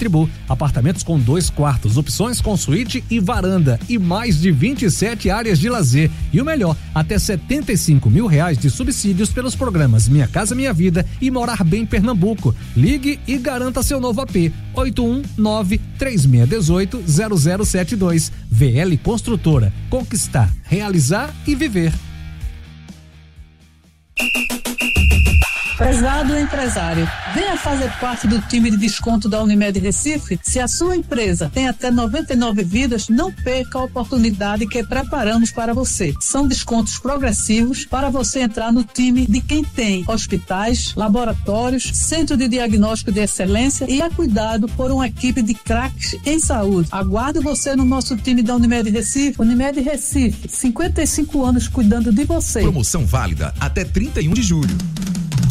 Tribu. Apartamentos com 2 quartos, opções com suíte e varanda e mais de 27 áreas de lazer. E o melhor, até R$75 mil de subsídios pelos programas Minha Casa Minha Vida e Morar Bem Pernambuco. Ligue e garanta seu novo AP. 819-3618-0072. VL Construtora. Conquistar, realizar e viver. Prezado empresário, venha fazer parte do time de desconto da Unimed Recife. Se a sua empresa tem até 99 vidas, não perca a oportunidade que preparamos para você. São descontos progressivos para você entrar no time de quem tem hospitais, laboratórios, centro de diagnóstico de excelência e é cuidado por uma equipe de craques em saúde. Aguardo você no nosso time da Unimed Recife. Unimed Recife, 55 anos cuidando de você. Promoção válida até 31 de julho.